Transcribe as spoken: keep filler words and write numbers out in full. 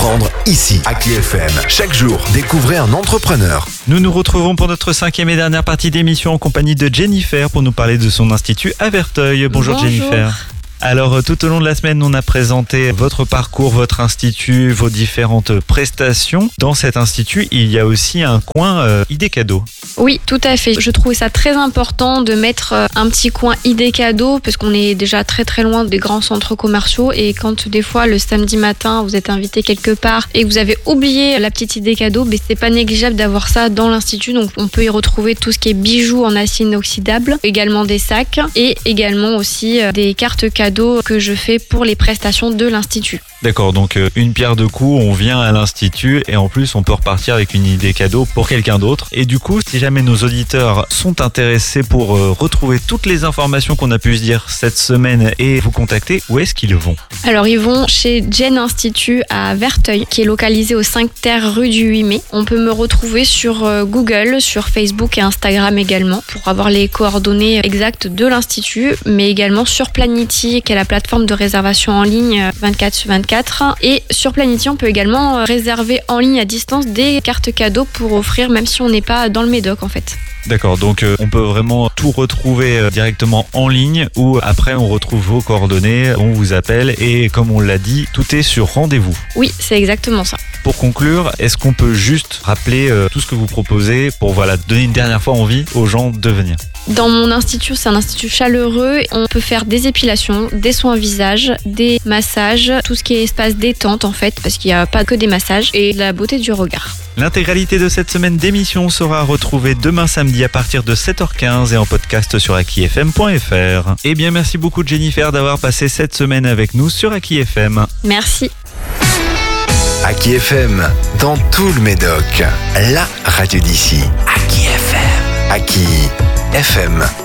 d'entreprendre ici, à Aki F M. Chaque jour, découvrez un entrepreneur. Nous nous retrouvons pour notre cinquième et dernière partie d'émission en compagnie de Jennifer pour nous parler de son institut à Verteuil. Bonjour, Bonjour. Jennifer. Alors tout au long de la semaine, on a présenté votre parcours, votre institut, vos différentes prestations. Dans cet institut, il y a aussi un coin euh, idées cadeaux. Oui, tout à fait. Je trouvais ça très important de mettre un petit coin idées cadeaux parce qu'on est déjà très très loin des grands centres commerciaux et quand des fois le samedi matin vous êtes invité quelque part et que vous avez oublié la petite idée cadeau, mais c'est pas négligeable d'avoir ça dans l'institut. Donc on peut y retrouver tout ce qui est bijoux en acier inoxydable, également des sacs et également aussi des cartes cadeaux que je fais pour les prestations de l'institut. D'accord, donc euh, une pierre deux coups, on vient à l'institut et en plus on peut repartir avec une idée cadeau pour quelqu'un d'autre. Et du coup, si jamais nos auditeurs sont intéressés pour euh, retrouver toutes les informations qu'on a pu se dire cette semaine et vous contacter, où est-ce qu'ils vont ? Alors ils vont chez Jen Institut à Verteuil, qui est localisé au cinq terre rue du huit mai. On peut me retrouver sur Google, sur Facebook et Instagram également, pour avoir les coordonnées exactes de l'institut, mais également sur Planity, qui est la plateforme de réservation en ligne vingt-quatre sur vingt-quatre. Et sur Planity, on peut également réserver en ligne à distance des cartes cadeaux pour offrir, même si on n'est pas dans le Médoc en fait. D'accord, donc euh, on peut vraiment tout retrouver euh, directement en ligne ou après on retrouve vos coordonnées, on vous appelle et comme on l'a dit, tout est sur rendez-vous. Oui, c'est exactement ça. Pour conclure, est-ce qu'on peut juste rappeler euh, tout ce que vous proposez pour voilà, donner une dernière fois envie aux gens de venir ? Dans mon institut, c'est un institut chaleureux. On peut faire des épilations, des soins visage, des massages, tout ce qui est espace détente en fait, parce qu'il n'y a pas que des massages, et de la beauté du regard. L'intégralité de cette semaine d'émission sera retrouvée demain samedi à partir de sept heures quinze et en podcast sur aki f m point f r. Eh bien, merci beaucoup Jennifer d'avoir passé cette semaine avec nous sur Aki F M. Merci. Aki F M, dans tout le Médoc, la radio d'ici. Aki F M. Aki F M.